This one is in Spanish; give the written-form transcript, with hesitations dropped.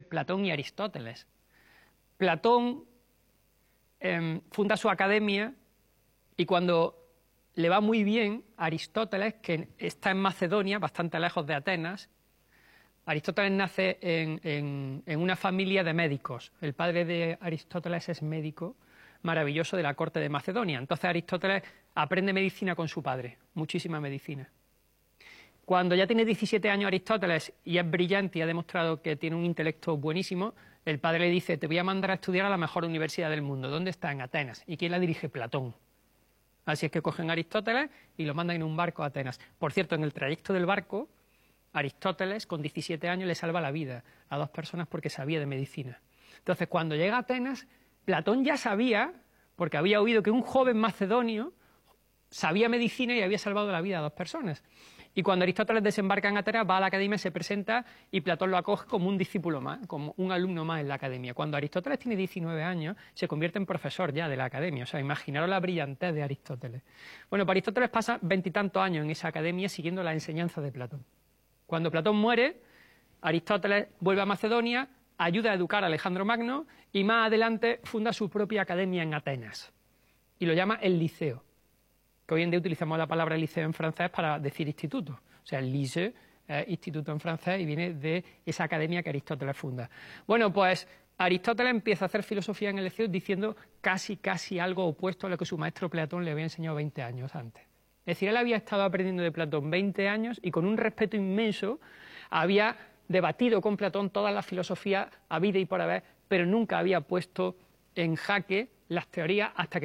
Platón y Aristóteles. Platón funda su academia y cuando le va muy bien a Aristóteles, que está en Macedonia, bastante lejos de Atenas. Aristóteles nace en una familia de médicos. El padre de Aristóteles es médico maravilloso de la corte de Macedonia. Entonces Aristóteles aprende medicina con su padre, muchísima medicina. Cuando ya tiene 17 años Aristóteles y es brillante y ha demostrado que tiene un intelecto buenísimo, el padre le dice: te voy a mandar a estudiar a la mejor universidad del mundo. ¿Dónde está? En Atenas. ¿Y quién la dirige? Platón. Así es que cogen a Aristóteles y lo mandan en un barco a Atenas. Por cierto, en el trayecto del barco, Aristóteles, con 17 años, le salva la vida a 2 personas porque sabía de medicina. Entonces, cuando llega a Atenas, Platón ya sabía, porque había oído que un joven macedonio sabía medicina y había salvado la vida a 2 personas. Y cuando Aristóteles desembarca en Atenas, va a la academia, se presenta y Platón lo acoge como un discípulo más, como un alumno más en la academia. Cuando Aristóteles tiene 19 años, se convierte en profesor ya de la academia. O sea, imaginaros la brillantez de Aristóteles. Bueno, para Aristóteles pasa 20 y tantos años en esa academia siguiendo la enseñanza de Platón. Cuando Platón muere, Aristóteles vuelve a Macedonia, ayuda a educar a Alejandro Magno y más adelante funda su propia academia en Atenas. Y lo llama el Liceo, que hoy en día utilizamos la palabra liceo en francés para decir instituto. O sea, el lycée es instituto en francés y viene de esa academia que Aristóteles funda. Bueno, pues Aristóteles empieza a hacer filosofía en el Liceo diciendo casi algo opuesto a lo que su maestro Platón le había enseñado 20 años antes. Es decir, él había estado aprendiendo de Platón 20 años y con un respeto inmenso había debatido con Platón toda la filosofía habida y por haber, pero nunca había puesto en jaque las teorías hasta que